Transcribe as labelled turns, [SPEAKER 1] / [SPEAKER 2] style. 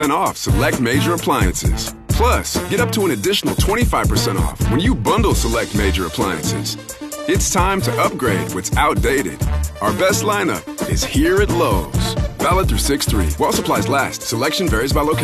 [SPEAKER 1] off select major appliances. Plus, get up to an additional 25% off when you bundle select major appliances. It's time to upgrade what's outdated. Our best lineup is here at Lowe's. Valid through 6/3. While supplies last, selection varies by location.